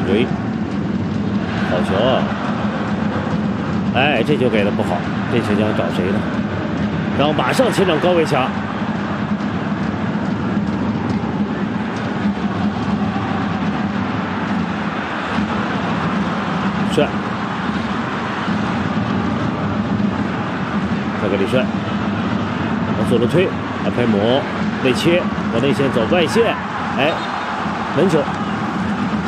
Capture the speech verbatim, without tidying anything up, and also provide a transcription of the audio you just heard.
追，好球啊！哎，这球给的不好，这球将找谁呢？然后马上前场高位抢，帅，再给李帅，往左路推，来佩姆内切，往内线走外线，哎，门球。